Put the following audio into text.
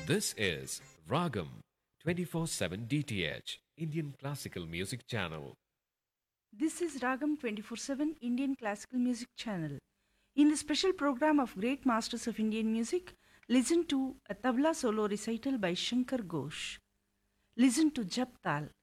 This is Ragam 24/7 DTH, Indian Classical Music Channel. This is Ragam 24/7 Indian Classical Music Channel. In the special program of Great Masters of Indian Music, listen to a tabla solo recital by Shankar Ghosh. Listen to Jap Tal,